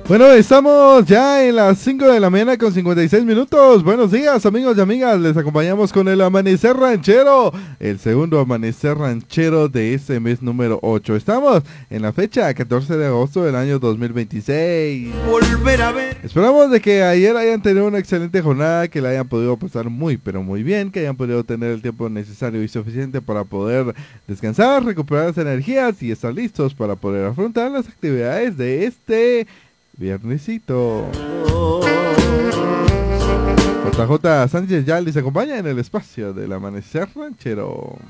Bueno, estamos ya en las 5 de la mañana con 56 minutos. Buenos días, amigos y amigas. Les acompañamos con el Amanecer Ranchero, el segundo Amanecer Ranchero de este mes número 8. Estamos en la fecha 14 de agosto del año 2026. Volver a ver. Esperamos de que ayer hayan tenido una excelente jornada, que la hayan podido pasar muy, pero muy bien, que hayan podido tener el tiempo necesario y suficiente para poder descansar, recuperar las energías y estar listos para poder afrontar las actividades de este viernesito. JJ Sánchez ya les acompaña en el espacio del Amanecer Ranchero.